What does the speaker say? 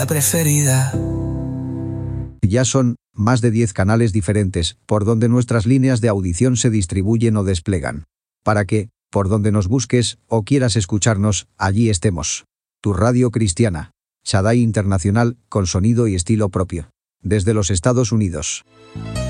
la preferida. Ya son más de 10 canales diferentes por donde nuestras líneas de audición se distribuyen o desplegan. Para que, por donde nos busques o quieras escucharnos, allí estemos. Tu radio cristiana. Shaddai Internacional, con sonido y estilo propio. Desde los Estados Unidos.